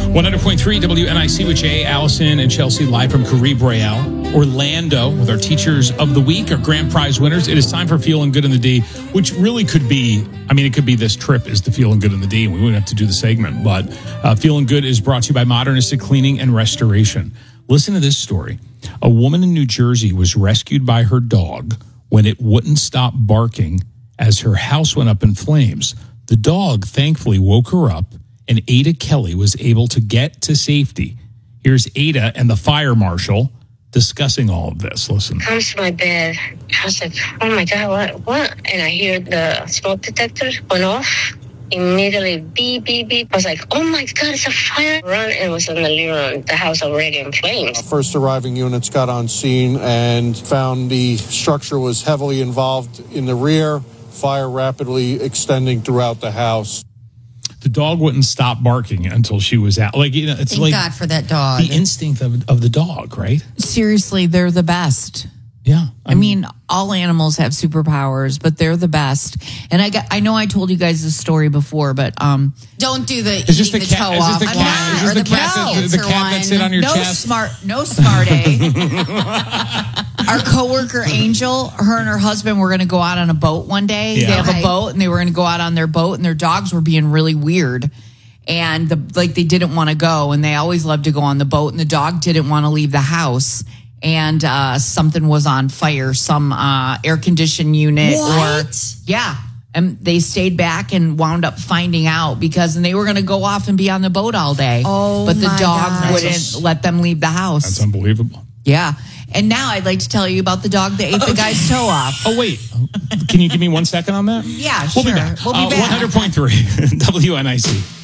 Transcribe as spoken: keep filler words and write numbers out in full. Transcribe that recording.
one hundred point three W N I C with Jay, Allison, and Chelsea live from Caribe Royale, Orlando, with our Teachers of the Week, our grand prize winners. It is time for Feeling Good in the D, which really could be, I mean, it could be this trip is the Feeling Good in the D, and we wouldn't have to do the segment, but uh, Feeling Good is brought to you by Modernistic Cleaning and Restoration. Listen to this story. A woman in New Jersey was rescued by her dog when it wouldn't stop barking as her house went up in flames. The dog thankfully woke her up, and Ada Kelly was able to get to safety. Here's Ada and the fire marshal discussing all of this. Listen. Comes to my bed. I was like, oh my God, what? What? And I hear the smoke detector went off. Immediately, beep, beep, beep. I was like, oh my God, it's a fire. Run, and it was in the living room. The house already in flames. First arriving units got on scene and found the structure was heavily involved in the rear, fire rapidly extending throughout the house. The dog wouldn't stop barking until she was out. Like, you know, it's Thank like God for that dog. the instinct of, of the dog, right? Seriously, they're the best. Yeah. I mean, all animals have superpowers, but they're the best. And I got, I know I told you guys this story before, but um, don't do the is this eating the the, cat? toe Is this off. the I'm cat? Is not. this Or the cat that- breast the cancer cat that sit one. on your no chest? smart, no smart A. Our coworker Angel, her and her husband were going to go out on a boat one day. Yeah. They have Okay. a boat, and they were going to go out on their boat, and their dogs were being really weird. And the, like they didn't want to go, and they always loved to go on the boat, and the dog didn't want to leave the house. And uh, something was on fire, some uh, air conditioning unit, What? or yeah. And they stayed back and wound up finding out because and they were going to go off and be on the boat all day. Oh, but the my dog gosh. wouldn't let them leave the house. That's unbelievable. Yeah. And now I'd like to tell you about the dog that ate the guy's toe off. Oh, wait. Can you give me one second on that? Yeah, We'll sure. be back. We'll be Uh, back. one hundred point three W N I C.